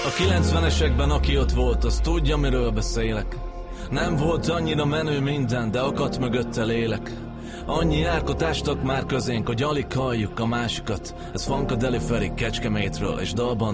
A 90-esekben aki ott volt, az tudja, miről beszélek. Nem volt annyira menő minden, de akadt mögötte lélek. Annyi árkot ástak már közénk, hogy alig halljuk a másikat. Ez Funkadelic Feri Kecskemétről, és dalban